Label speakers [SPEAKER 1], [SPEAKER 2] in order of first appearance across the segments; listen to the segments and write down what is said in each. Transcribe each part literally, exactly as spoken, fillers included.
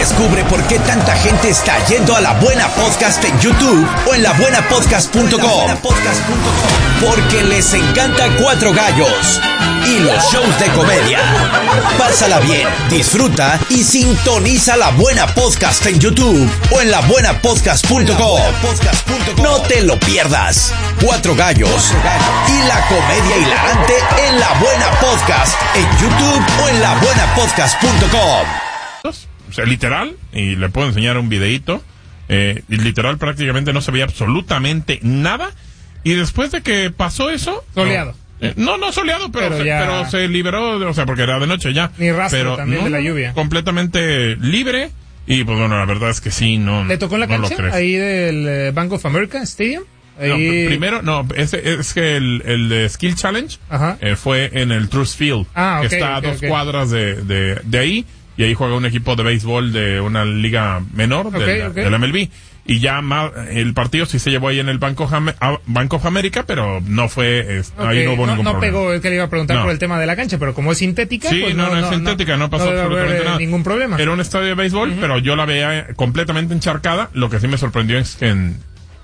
[SPEAKER 1] Descubre por qué tanta gente está yendo a La Buena Podcast en YouTube o en la buena podcast punto com. Porque les encanta Cuatro Gallos y los shows de comedia. Pásala bien, disfruta y sintoniza La Buena Podcast en YouTube o en la buena podcast punto com. No te lo pierdas. Cuatro Gallos y la comedia hilarante en La Buena Podcast en YouTube o en la buena podcast punto com.
[SPEAKER 2] O sea, literal, y le puedo enseñar un videíto, eh, y literal prácticamente no se veía absolutamente nada, y después de que pasó eso...
[SPEAKER 3] Soleado.
[SPEAKER 2] No, eh, no, no soleado, pero,
[SPEAKER 3] pero,
[SPEAKER 2] se,
[SPEAKER 3] ya...
[SPEAKER 2] pero se liberó, o sea, porque era de noche ya.
[SPEAKER 3] Ni rastro
[SPEAKER 2] pero
[SPEAKER 3] también
[SPEAKER 2] no,
[SPEAKER 3] de la lluvia.
[SPEAKER 2] Completamente libre, y pues bueno, la verdad es que sí, no...
[SPEAKER 3] ¿Le tocó en la
[SPEAKER 2] no
[SPEAKER 3] cancha? Ahí del eh, Bank of America Stadium. Ahí...
[SPEAKER 2] No, primero, no, es, es que el, el de Skill Challenge eh, fue en el Truist Field,
[SPEAKER 3] ah, okay,
[SPEAKER 2] que está
[SPEAKER 3] okay,
[SPEAKER 2] a dos
[SPEAKER 3] okay.
[SPEAKER 2] cuadras de, de, de ahí, y ahí juega un equipo de béisbol de una liga menor,
[SPEAKER 3] okay,
[SPEAKER 2] de,
[SPEAKER 3] okay.
[SPEAKER 2] del M L B. Y ya más, el partido sí se llevó ahí en el Bank of, Am- Bank of America, pero no fue, es,
[SPEAKER 3] okay.
[SPEAKER 2] ahí no hubo
[SPEAKER 3] no,
[SPEAKER 2] ningún
[SPEAKER 3] no
[SPEAKER 2] problema.
[SPEAKER 3] pegó, es que le iba a preguntar
[SPEAKER 2] no.
[SPEAKER 3] por el tema de la cancha, pero como es sintética,
[SPEAKER 2] sí,
[SPEAKER 3] pues
[SPEAKER 2] no,
[SPEAKER 3] no,
[SPEAKER 2] no,
[SPEAKER 3] no
[SPEAKER 2] es sintética, no, no pasó
[SPEAKER 3] no debe
[SPEAKER 2] absolutamente
[SPEAKER 3] haber
[SPEAKER 2] nada.
[SPEAKER 3] ningún problema.
[SPEAKER 2] Era un estadio de béisbol, uh-huh. pero yo la veía completamente encharcada. Lo que sí me sorprendió es que en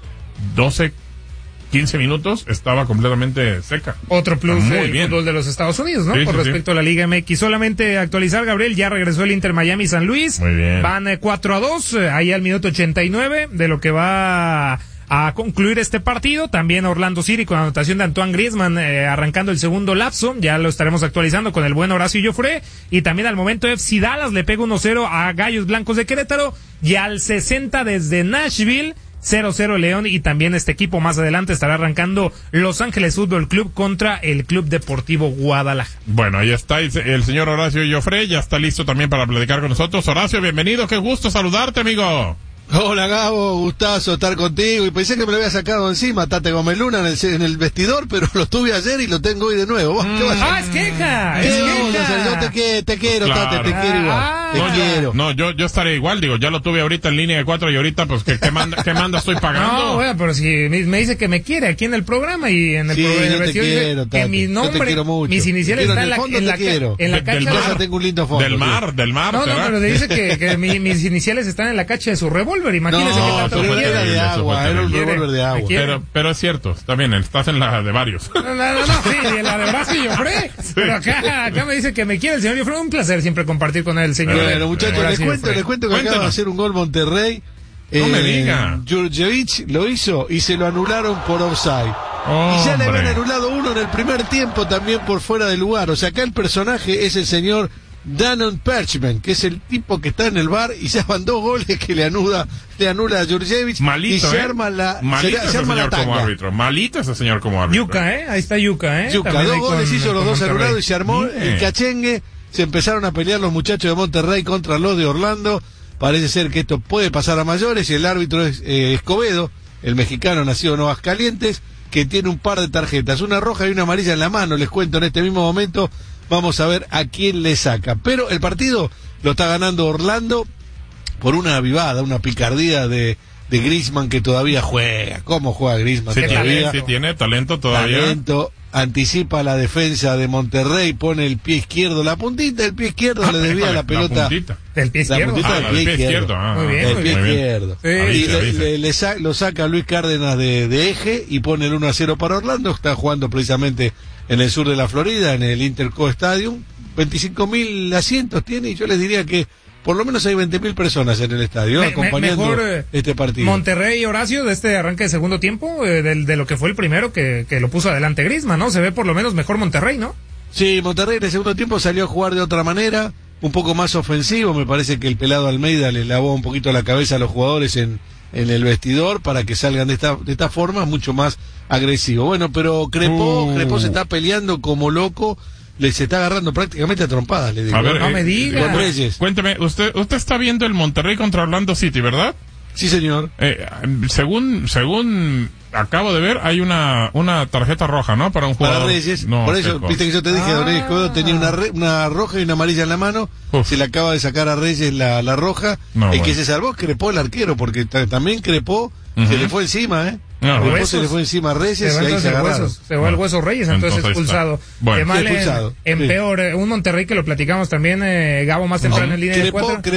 [SPEAKER 2] doce, quince minutos estaba completamente seca.
[SPEAKER 3] Otro plus
[SPEAKER 2] muy
[SPEAKER 3] del
[SPEAKER 2] bien.
[SPEAKER 3] fútbol de los Estados Unidos, ¿no?
[SPEAKER 2] Sí,
[SPEAKER 3] Por
[SPEAKER 2] sí,
[SPEAKER 3] respecto
[SPEAKER 2] sí.
[SPEAKER 3] a la Liga M X. Solamente actualizar, Gabriel, ya regresó el Inter Miami San Luis.
[SPEAKER 2] Muy bien.
[SPEAKER 3] Van eh, cuatro a dos, eh, ahí al minuto ochenta y nueve, de lo que va a concluir este partido. También Orlando City con anotación de Antoine Griezmann, eh, arrancando el segundo lapso. Ya lo estaremos actualizando con el buen Horacio Joffre. Y también al momento F C Dallas le pega uno cero a Gallos Blancos de Querétaro. Y al sesenta desde Nashville, cero cero León, y también este equipo más adelante estará arrancando Los Ángeles Fútbol Club contra el Club Deportivo Guadalajara.
[SPEAKER 2] Bueno, ahí está el señor Horacio Joffre, ya está listo también para platicar con nosotros. Horacio, bienvenido, qué gusto saludarte, amigo.
[SPEAKER 4] Hola Gabo, gustazo estar contigo, y pensé que me lo había sacado encima Tate Gomeluna en el, en el vestidor, pero lo tuve ayer y lo tengo hoy de nuevo. ¿Vos,
[SPEAKER 3] mm.
[SPEAKER 4] ¿qué vas a...
[SPEAKER 3] Ah, es queja,
[SPEAKER 4] ¿Qué
[SPEAKER 3] es
[SPEAKER 4] onda?
[SPEAKER 3] queja.
[SPEAKER 4] Yo te, que, te quiero,
[SPEAKER 2] Claro.
[SPEAKER 4] Tate, te quiero igual,
[SPEAKER 3] Ah,
[SPEAKER 4] te
[SPEAKER 2] no,
[SPEAKER 4] quiero.
[SPEAKER 2] No, yo, yo estaré igual, digo, ya lo tuve ahorita en línea de cuatro y ahorita pues que qué manda, qué manda estoy pagando.
[SPEAKER 3] No, bueno, pero si me, me dice que me quiere aquí en el programa y en el
[SPEAKER 4] Sí,
[SPEAKER 3] programa
[SPEAKER 4] yo te quiero,
[SPEAKER 3] que
[SPEAKER 4] Tate.
[SPEAKER 3] mi
[SPEAKER 4] Yo te
[SPEAKER 3] nombre,
[SPEAKER 4] quiero mucho.
[SPEAKER 3] mis iniciales
[SPEAKER 4] Te quiero,
[SPEAKER 3] están en la,
[SPEAKER 4] en el fondo
[SPEAKER 3] en la,
[SPEAKER 4] te quiero.
[SPEAKER 3] en la
[SPEAKER 2] De-
[SPEAKER 3] cacha
[SPEAKER 2] del
[SPEAKER 3] de
[SPEAKER 4] Yo
[SPEAKER 2] mar.
[SPEAKER 4] ya tengo un lindo fondo.
[SPEAKER 2] Del
[SPEAKER 4] sí.
[SPEAKER 2] mar, del mar.
[SPEAKER 3] No, no,
[SPEAKER 2] ¿será?
[SPEAKER 3] pero dice que, que mi, mis iniciales están en la cacha de su revólver, imagínese
[SPEAKER 4] No,
[SPEAKER 3] que tanto
[SPEAKER 4] pero
[SPEAKER 3] me
[SPEAKER 4] era
[SPEAKER 3] quiere.
[SPEAKER 4] de
[SPEAKER 2] Eso
[SPEAKER 4] agua,
[SPEAKER 2] fue
[SPEAKER 4] era un
[SPEAKER 2] terrible.
[SPEAKER 4] revólver de agua.
[SPEAKER 3] Quiere.
[SPEAKER 2] Pero, pero es cierto, está bien, estás en la de varios.
[SPEAKER 3] No, no, no, no, sí, en la de Horacio Joffre. Pero acá, acá me dice que me quiere el señor Joffre. Un placer siempre compartir con él, señor.
[SPEAKER 4] Bueno, muchachos, les
[SPEAKER 3] Horacio
[SPEAKER 4] cuento,
[SPEAKER 3] Joffre.
[SPEAKER 4] les cuento que
[SPEAKER 2] Cuéntanos.
[SPEAKER 4] acaba de hacer un gol Monterrey.
[SPEAKER 2] No me diga.
[SPEAKER 4] Djurjevic lo hizo y se lo anularon por offside. Y ya le
[SPEAKER 2] Hombre.
[SPEAKER 4] habían anulado uno en el primer tiempo también por fuera de lugar. O sea, acá el personaje es el señor Danon Perchman, que es el tipo que está en el bar y ya van dos goles que le anula, le anula a Djurjevic.
[SPEAKER 2] Malito,
[SPEAKER 4] y se
[SPEAKER 2] ¿eh?
[SPEAKER 4] arma la,
[SPEAKER 2] Malito
[SPEAKER 4] se, se
[SPEAKER 2] ese
[SPEAKER 4] arma la
[SPEAKER 2] señor como
[SPEAKER 4] tanga.
[SPEAKER 2] árbitro. Malito ese señor como árbitro.
[SPEAKER 3] Yuca, ¿eh? Ahí está Yuca, ¿eh?
[SPEAKER 4] Yuca,
[SPEAKER 3] También
[SPEAKER 4] dos
[SPEAKER 3] ahí
[SPEAKER 4] goles
[SPEAKER 3] con-
[SPEAKER 4] hizo los
[SPEAKER 3] con
[SPEAKER 4] dos
[SPEAKER 3] Monterrey.
[SPEAKER 4] anulados y se armó
[SPEAKER 2] Bien.
[SPEAKER 4] el cachengue. Se empezaron a pelear los muchachos de Monterrey contra los de Orlando. Parece ser que esto puede pasar a mayores y el árbitro es eh, Escobedo, el mexicano nacido en Aguascalientes, que tiene un par de tarjetas, una roja y una amarilla en la mano. Les cuento en este mismo momento, vamos a ver a quién le saca. Pero el partido lo está ganando Orlando por una avivada, una picardía de, de Griezmann, que todavía juega. ¿Cómo juega Griezmann
[SPEAKER 2] Sí
[SPEAKER 4] todavía?
[SPEAKER 2] tiene, sí tiene talento todavía.
[SPEAKER 4] Talento, anticipa la defensa de Monterrey, pone el pie izquierdo, la puntita del pie izquierdo
[SPEAKER 2] Ah,
[SPEAKER 4] le desvía
[SPEAKER 2] híjole,
[SPEAKER 4] la pelota.
[SPEAKER 2] puntita.
[SPEAKER 3] Del pie
[SPEAKER 4] La
[SPEAKER 3] izquierdo.
[SPEAKER 4] puntita
[SPEAKER 2] Ah,
[SPEAKER 4] del
[SPEAKER 2] la
[SPEAKER 4] pie
[SPEAKER 2] del pie
[SPEAKER 4] izquierdo.
[SPEAKER 2] izquierdo. Ah,
[SPEAKER 3] Muy bien,
[SPEAKER 4] El
[SPEAKER 3] muy
[SPEAKER 4] pie
[SPEAKER 3] bien.
[SPEAKER 4] izquierdo.
[SPEAKER 3] Sí.
[SPEAKER 4] Y
[SPEAKER 2] Avise,
[SPEAKER 4] le,
[SPEAKER 2] avise.
[SPEAKER 4] le- le sa- lo saca Luis Cárdenas de, de eje y pone el uno a cero para Orlando. Está jugando precisamente en el sur de la Florida, en el Interco Stadium. veinticinco mil asientos tiene y yo les diría que por lo menos hay veinte mil personas en el estadio
[SPEAKER 3] Me-
[SPEAKER 4] acompañando
[SPEAKER 3] me- mejor, eh,
[SPEAKER 4] este partido.
[SPEAKER 3] Monterrey, Horacio, de este arranque de segundo tiempo, eh, del, de lo que fue el primero que, que lo puso adelante Griezmann, ¿no? Se ve por lo menos mejor Monterrey, ¿no?
[SPEAKER 4] Sí, Monterrey en el segundo tiempo salió a jugar de otra manera, un poco más ofensivo. Me parece que el pelado Almeida le lavó un poquito la cabeza a los jugadores en, en el vestidor para que salgan de esta, de esta forma, mucho más agresivo. Bueno, pero Crepó,
[SPEAKER 2] Uh.
[SPEAKER 4] Crepó se está peleando como loco, les está agarrando prácticamente a trompadas, le digo.
[SPEAKER 2] A ver,
[SPEAKER 3] No
[SPEAKER 2] eh,
[SPEAKER 3] me diga.
[SPEAKER 4] Con Reyes.
[SPEAKER 2] Cuénteme, usted usted está viendo el Monterrey contra Orlando City, ¿verdad?
[SPEAKER 4] Sí, señor.
[SPEAKER 2] Eh, según según acabo de ver, hay una una tarjeta roja, ¿no? Para un jugador.
[SPEAKER 4] Para Reyes,
[SPEAKER 2] No,
[SPEAKER 4] por eso,
[SPEAKER 2] qué cosa.
[SPEAKER 4] viste que yo te dije,
[SPEAKER 3] Ah.
[SPEAKER 4] Don Reyes Escobedo tenía una, re- una roja y una amarilla en la mano,
[SPEAKER 2] Uf.
[SPEAKER 4] se le acaba de sacar a Reyes la, la roja,
[SPEAKER 2] No,
[SPEAKER 4] el
[SPEAKER 2] bueno.
[SPEAKER 4] que se salvó Crepó, el arquero, porque ta- también Crepó,
[SPEAKER 2] Ujú.
[SPEAKER 4] se le fue encima, ¿eh?
[SPEAKER 2] No,
[SPEAKER 4] Crepó
[SPEAKER 3] huesos.
[SPEAKER 4] se le fue encima a Reyes
[SPEAKER 3] Se
[SPEAKER 4] y
[SPEAKER 3] va
[SPEAKER 4] ahí
[SPEAKER 3] entonces
[SPEAKER 4] se
[SPEAKER 3] el
[SPEAKER 4] agarraron.
[SPEAKER 3] hueso, se va el hueso Reyes, entonces,
[SPEAKER 2] Entonces ahí
[SPEAKER 3] expulsado.
[SPEAKER 2] está. Bueno.
[SPEAKER 3] Qué mal
[SPEAKER 4] Sí, expulsado.
[SPEAKER 3] en, en
[SPEAKER 4] Sí.
[SPEAKER 3] peor, eh, un Monterrey que lo platicamos también, eh, Gabo, más temprano en línea de
[SPEAKER 4] Crepó,
[SPEAKER 3] cuatro.